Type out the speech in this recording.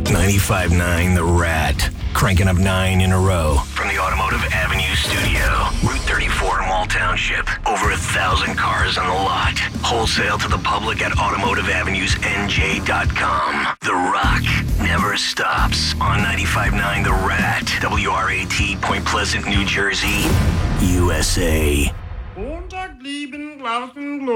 95.9 The Rat. Cranking up 9 in a row. From the Automotive Avenue studio. Route 34 in Wall Township. Over 1,000 cars on the lot. Wholesale to the public at automotiveavenuesnj.com. The Rock never stops. On 95.9 The Rat. WRAT, Point Pleasant, New Jersey, USA.